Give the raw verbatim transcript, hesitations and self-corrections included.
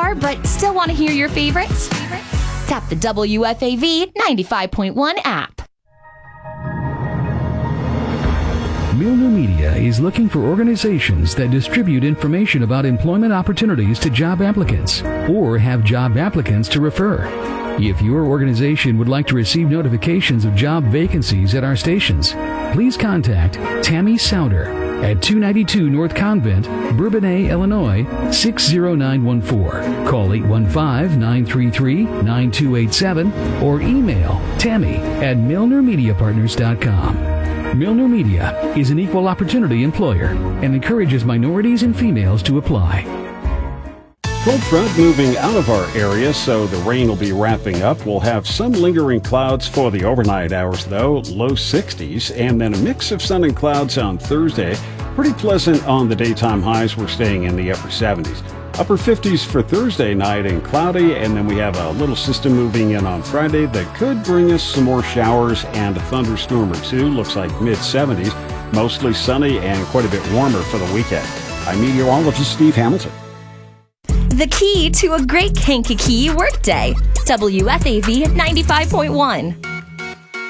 car but still want to hear your favorites? Tap the W F A V ninety-five point one app. Milner Media is looking for organizations that distribute information about employment opportunities to job applicants or have job applicants to refer. If your organization would like to receive notifications of job vacancies at our stations, please contact Tammy Souter at two ninety-two North Convent, Bourbonnais, Illinois, six zero nine one four. Call eight one five, nine three three, nine two eight seven or email Tammy at milner media partners dot com. Milner Media is an equal opportunity employer and encourages minorities and females to apply. Cold front moving out of our area, so the rain will be wrapping up. We'll have some lingering clouds for the overnight hours, though, low sixties, and then a mix of sun and clouds on Thursday. Pretty pleasant on the daytime highs. We're staying in the upper seventies. Upper fifties for Thursday night and cloudy, and then we have a little system moving in on Friday that could bring us some more showers and a thunderstorm or two. Looks like mid seventies, mostly sunny and quite a bit warmer for the weekend. I'm meteorologist Steve Hamilton. The key to a great Kankakee workday. W F A V ninety-five point one.